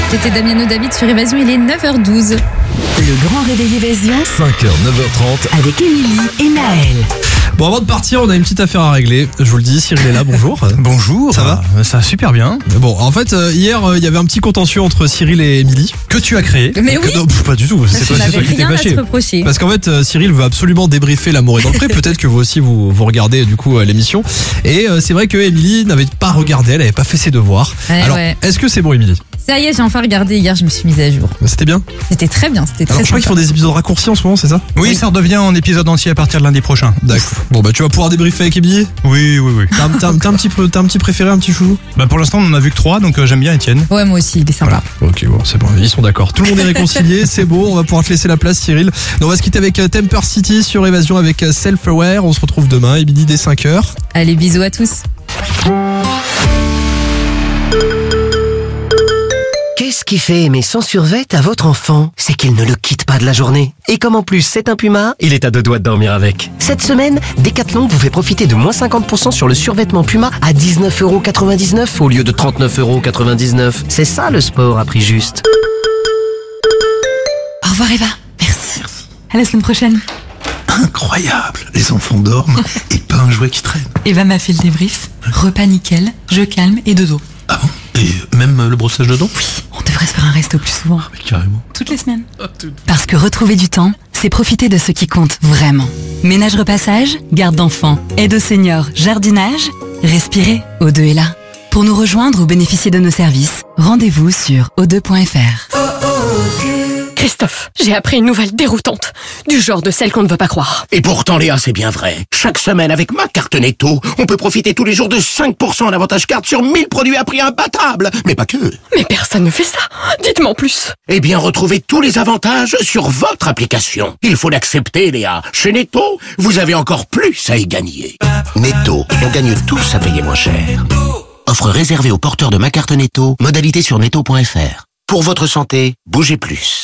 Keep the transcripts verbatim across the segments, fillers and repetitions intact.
C'était Damiano David sur Évasion, il est neuf heures douze. Le grand réveil Évasion, cinq heures, neuf heures trente. avec Émilie et Naël. Bon, avant de partir, on a une petite affaire à régler. Je vous le dis, Cyril est là, bonjour. Bonjour. Ça va ? Ça va super bien. Bon, en fait, euh, hier, euh, il y avait un petit contentieux entre Cyril et Émilie. Que tu as créé. Mais Que- oui, non, pff, pas du tout, c'est on toi, c'est n'avait toi qui t'es rien à fâché. se reprocher. Parce qu'en fait, euh, Cyril veut absolument débriefer L'amour est dans le pré. Peut-être que vous aussi, vous, vous regardez du coup euh, l'émission. Et euh, c'est vrai que Émilie n'avait pas regardé, elle n'avait pas fait ses devoirs. Ouais, Alors, ouais. est-ce que c'est bon, Émilie ? Ça y est, j'ai enfin regardé hier, je me suis mise à jour. C'était bien. C'était très bien, c'était très Alors, je crois qu'ils font sympa. des épisodes raccourcis en ce moment, c'est ça ? Oui, ça redevient en épisode entier à partir de lundi prochain. D'accord. Bon, bah, tu vas pouvoir débriefer avec Émilie ? Oui, oui, oui. T'as un, t'as un- t'as un petit, peu- t'as un petit préféré, un petit chouchou ? Bah pour l'instant, on en a vu que trois, donc euh, j'aime bien Étienne. Ouais, moi aussi, il est sympa. Ok, bon, c'est bon, ils sont d'accord. Tout le monde est réconcilié, c'est beau, on va pouvoir te laisser la place, Cyril. Donc, on va se quitter avec euh, Temper City sur Évasion avec euh, Self-Aware. On se retrouve demain, Émilie, dès cinq heures. Allez, bisous à tous. Qu'est-ce qui fait aimer son survêt à votre enfant? C'est qu'il ne le quitte pas de la journée. Et comme en plus c'est un puma, il est à deux doigts de dormir avec. Cette semaine, Decathlon vous fait profiter de moins cinquante pour cent sur le survêtement Puma à dix-neuf euros quatre-vingt-dix-neuf au lieu de trente-neuf euros quatre-vingt-dix-neuf. C'est ça le sport à prix juste. Au revoir Eva. Merci. À la semaine prochaine. Incroyable, les enfants dorment et pas un jouet qui traîne. Eva m'a fait le débrief. Repas nickel, je calme et dodo. Ah bon? Et même le brossage de dents? Oui, on devrait se faire un resto plus souvent. Mais carrément. Toutes les semaines. Parce que retrouver du temps, c'est profiter de ce qui compte vraiment. Ménage repassage, garde d'enfants, aide aux seniors, jardinage. Respirez, O deux est là. Pour nous rejoindre ou bénéficier de nos services, rendez-vous sur o deux point f r. Christophe, j'ai appris une nouvelle déroutante, du genre de celle qu'on ne veut pas croire. Et pourtant, Léa, c'est bien vrai. Chaque semaine, avec ma carte Netto, on peut profiter tous les jours de cinq pour cent en avantage carte sur mille produits à prix imbattable. Mais pas que. Mais personne ne fait ça. Dites-moi en plus. Eh bien, retrouvez tous les avantages sur votre application. Il faut l'accepter, Léa. Chez Netto, vous avez encore plus à y gagner. Netto, on gagne tous à payer moins cher. Offre réservée aux porteurs de ma carte Netto. Modalité sur netto point f r. Pour votre santé, bougez plus.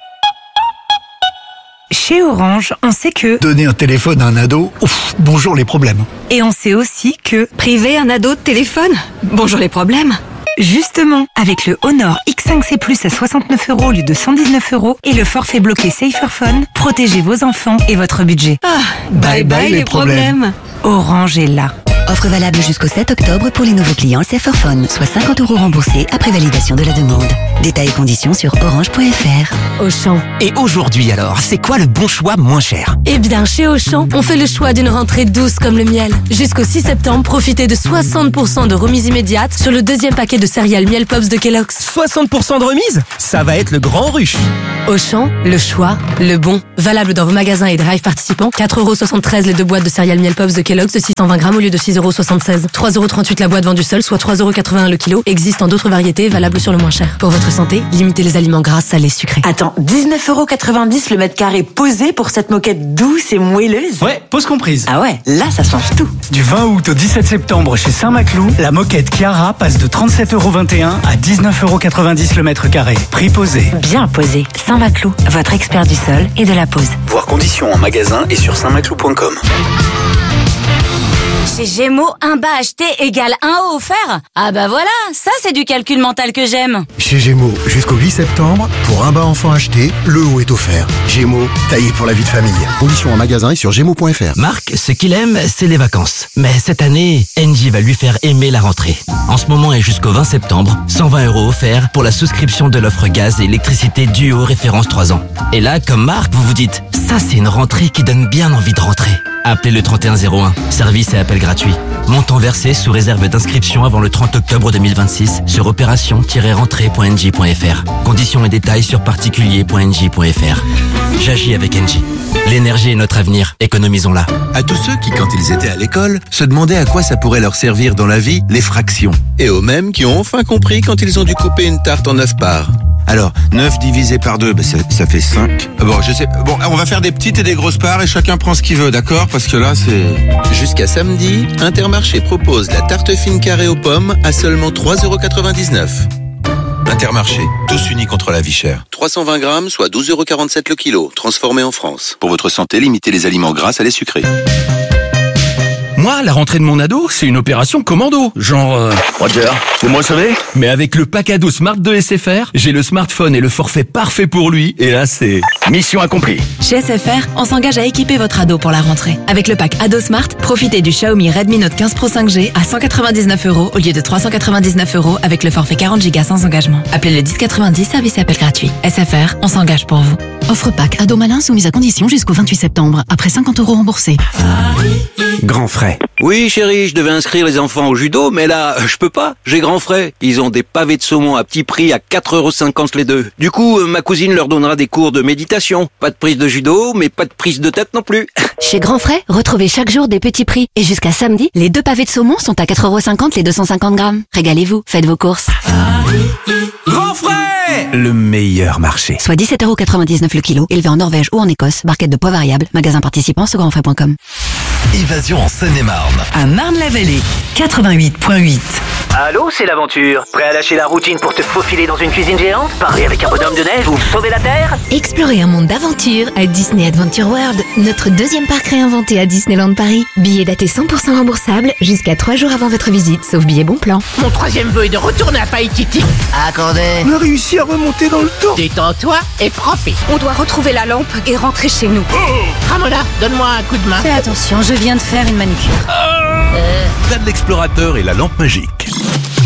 Chez Orange, on sait que... Donner un téléphone à un ado, ouf, bonjour les problèmes. Et on sait aussi que... Priver un ado de téléphone, bonjour les problèmes. Justement, avec le Honor X cinq C plus à soixante-neuf euros au lieu de cent dix-neuf euros et le forfait bloqué Saferphone, protégez vos enfants et votre budget. Ah, bye bye, bye les problèmes. problèmes. Orange est là. Offre valable jusqu'au sept octobre pour les nouveaux clients Saferphone, soit cinquante euros remboursés après validation de la demande. Détails et conditions sur orange point f r. Auchan. Et aujourd'hui alors, c'est quoi le bon choix moins cher? Eh bien, chez Auchan, on fait le choix d'une rentrée douce comme le miel. Jusqu'au six septembre, profitez de soixante pour cent de remise immédiate sur le deuxième paquet de céréales Miel Pops de Kellogg's. soixante pour cent de remise? Ça va être le grand rush. Auchan, le choix, le bon. Valable dans vos magasins et drive participants. quatre euros soixante-treize les deux boîtes de céréales Miel Pops de Kellogg's de six cent vingt grammes au lieu de six euros soixante-seize. trois euros trente-huit la boîte vendue seule, soit trois euros quatre-vingt-un le kilo. Existe en d'autres variétés, valable sur le moins cher. Pour votre santé, limitez les aliments gras, salés, sucrés. Attends, dix-neuf euros quatre-vingt-dix le mètre carré posé pour cette moquette douce et moelleuse? Ouais, pause comprise. Ah ouais, là ça change tout. Du vingt août au dix-sept septembre chez Saint-Maclou, la moquette Chiara passe de trente-sept euros vingt et un à dix-neuf euros quatre-vingt-dix le mètre carré. Prix posé. Bien posé. Saint-Maclou, votre expert du sol et de la pose. Voir conditions en magasin et sur saint maclou point com. Chez Gémeaux, un bas acheté égale un haut offert. Ah bah voilà, ça c'est du calcul mental que j'aime. Chez Gémeaux, jusqu'au huit septembre, pour un bas enfant acheté, le haut est offert. Gémeaux, taillé pour la vie de famille. Conditions en magasin et sur gémeaux point f r. Marc, ce qu'il aime, c'est les vacances. Mais cette année, Engie va lui faire aimer la rentrée. En ce moment et jusqu'au vingt septembre, cent vingt euros offerts pour la souscription de l'offre gaz et électricité Duo référence trois ans. Et là, comme Marc, vous vous dites, ça c'est une rentrée qui donne bien envie de rentrer. Appelez le trente et un zéro un. Service et appel gratuit. Montant versé sous réserve d'inscription avant le trente octobre deux mille vingt-six sur opération tiret rentrée point engie point f r. Conditions et détails sur particulier point engie point f r. J'agis avec Engie. L'énergie est notre avenir. Économisons-la. À tous ceux qui, quand ils étaient à l'école, se demandaient à quoi ça pourrait leur servir dans la vie, les fractions. Et aux mêmes qui ont enfin compris quand ils ont dû couper une tarte en neuf parts. Alors, neuf divisé par deux, bah ça, ça fait cinq. Bon, je sais. Bon, on va faire des petites et des grosses parts et chacun prend ce qu'il veut, d'accord? Parce que là, c'est... Jusqu'à samedi, Intermarché propose la tarte fine carrée aux pommes à seulement trois euros quatre-vingt-dix-neuf. Intermarché, tous unis contre la vie chère. trois cent vingt grammes, soit douze euros quarante-sept le kilo, transformé en France. Pour votre santé, limitez les aliments gras à les sucrés. Moi, la rentrée de mon ado, c'est une opération commando. Genre... Euh... Roger, c'est moi sauvé. Mais avec le pack ado Smart de S F R, j'ai le smartphone et le forfait parfait pour lui. Et là, c'est... mission accomplie. Chez S F R, on s'engage à équiper votre ado pour la rentrée. Avec le pack Ado Smart, profitez du Xiaomi Redmi Note quinze Pro cinq G à cent quatre-vingt-dix-neuf euros au lieu de trois cent quatre-vingt-dix-neuf euros avec le forfait quarante gigas sans engagement. Appelez le dix quatre-vingt-dix, service et appel gratuit. S F R, on s'engage pour vous. Offre pack Ado Malin soumise à condition jusqu'au vingt-huit septembre. Après cinquante euros remboursés. Grand frais. Oui, chérie, je devais inscrire les enfants au judo, mais là, je peux pas. J'ai grand frais. Ils ont des pavés de saumon à petit prix à quatre euros cinquante les deux. Du coup, ma cousine leur donnera des cours de méditation. Pas de prise de judo, mais pas de prise de tête non plus. Chez Grand Frais, retrouvez chaque jour des petits prix. Et jusqu'à samedi, les deux pavés de saumon sont à quatre euros cinquante les deux cent cinquante grammes. Régalez-vous, faites vos courses. Grand frais! Le meilleur marché. Soit dix-sept euros quatre-vingt-dix-neuf le kilo, élevé en Norvège ou en Écosse. Barquette de poids variable. Magasin participant sur grand frais point com. Évasion en Seine-et-Marne. À Marne-la-Vallée, quatre-vingt-huit virgule huit. Allô, c'est l'aventure. Prêt à lâcher la routine pour te faufiler dans une cuisine géante? Parler avec un bonhomme de neige ou sauver la Terre? Explorez un monde d'aventure à Disney Adventure World, notre deuxième parc réinventé à Disneyland Paris. Billets datés cent pour cent remboursables jusqu'à trois jours avant votre visite, sauf billet bon plan. Mon troisième vœu est de retourner à Païtiti. Attendez. On a réussi à remonter dans le temps. Détends-toi et profite. On doit retrouver la lampe et rentrer chez nous. Oh Ramona, donne-moi un coup de main. Fais attention, je viens de faire une manucure. Dan l'explorateur et la lampe magique.